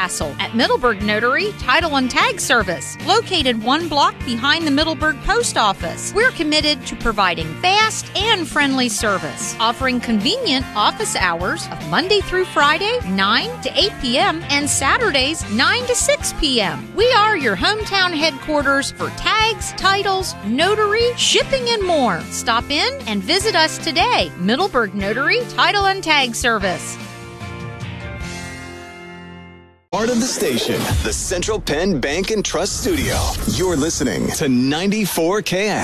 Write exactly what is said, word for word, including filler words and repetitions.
hassle at Middleburg Notary Title and Tag Service, located one block behind the Middleburg Post Office. We're committed to providing fast and friendly service, offering convenient office hours of Monday through Friday, nine to eight p.m., and Saturdays, nine to six p.m. We are your hometown headquarters for tags, titles, notary, shipping, and more. Stop in and visit us today. Middleburg Notary Title and Tag Service. Part of the station, the Central Penn Bank and Trust Studio. You're listening to ninety-four K X.